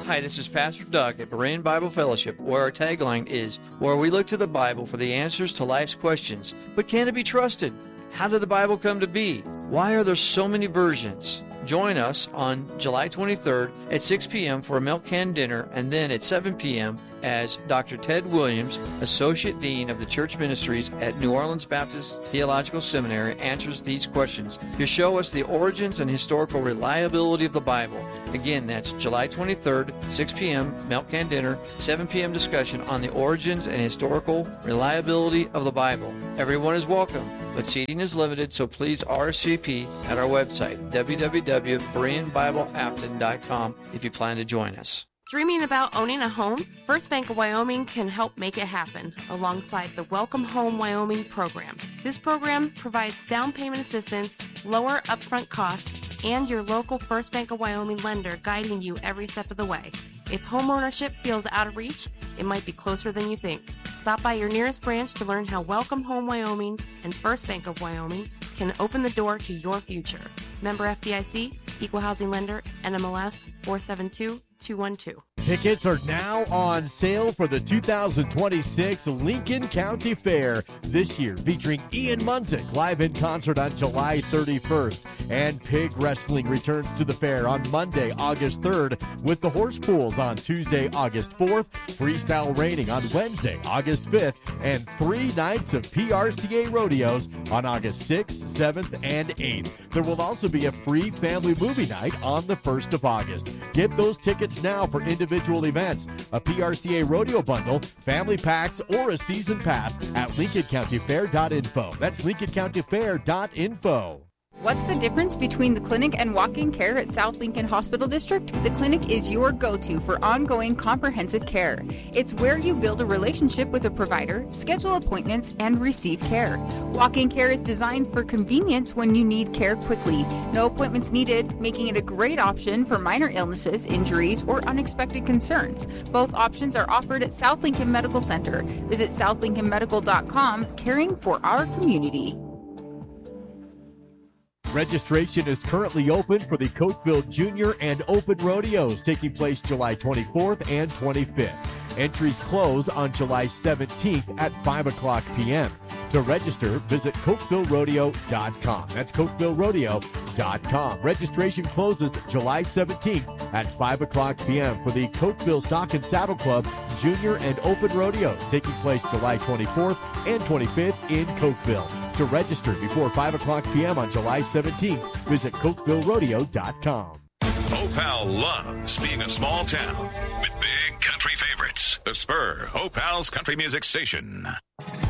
Hi, this is Pastor Doug at Berean Bible Fellowship, where our tagline is, where we look to the Bible for the answers to life's questions. But can it be trusted? How did the Bible come to be? Why are there so many versions? Join us on July 23rd at 6 p.m. for a milk can dinner, and then at 7 p.m. as Dr. Ted Williams, Associate Dean of the Church Ministries at New Orleans Baptist Theological Seminary, answers these questions to show us the origins and historical reliability of the Bible. Again, that's July 23rd, 6 p.m., milk can dinner, 7 p.m. discussion on the origins and historical reliability of the Bible. Everyone is welcome, but seating is limited, so please RSVP at our website, www.BereanBibleApton.com, if you plan to join us. Dreaming about owning a home? First Bank of Wyoming can help make it happen alongside the Welcome Home Wyoming program. This program provides down payment assistance, lower upfront costs, and your local First Bank of Wyoming lender guiding you every step of the way. If homeownership feels out of reach, it might be closer than you think. Stop by your nearest branch to learn how Welcome Home Wyoming and First Bank of Wyoming can open the door to your future. Member FDIC, Equal Housing Lender, NMLS 472212. Tickets are now on sale for the 2026 Lincoln County Fair, this year featuring Ian Munzik live in concert on July 31st. And Pig Wrestling returns to the fair on Monday, August 3rd, with the horse pools on Tuesday, August 4th, freestyle reining on Wednesday, August 5th, and 3 nights of PRCA rodeos on August 6th, 7th, and 8th. There will also be a free family movie night on the 1st of August. Get those tickets now for individual events, a PRCA rodeo bundle, family packs, or a season pass at LincolnCountyFair.info. That's LincolnCountyFair.info. What's the difference between the clinic and walk-in care at South Lincoln Hospital District? The clinic is your go-to for ongoing comprehensive care. It's where you build a relationship with a provider, schedule appointments, and receive care. Walk-in care is designed for convenience when you need care quickly. No appointments needed, making it a great option for minor illnesses, injuries, or unexpected concerns. Both options are offered at South Lincoln Medical Center. Visit southlincolnmedical.com, caring for our community. Registration is currently open for the Cokeville Junior and Open Rodeos taking place July 24th and 25th. Entries close on July 17th at 5 o'clock p.m. To register, visit CokevilleRodeo.com. That's CokevilleRodeo.com. Registration closes July 17th at 5 o'clock p.m. for the Cokeville Stock and Saddle Club Junior and Open Rodeos taking place July 24th and 25th in Cokeville. To register before 5 o'clock p.m. on July 17th, visit CokevilleRodeo.com. Opal loves being a small town with big country favorites. The Spur, Opal's country music station.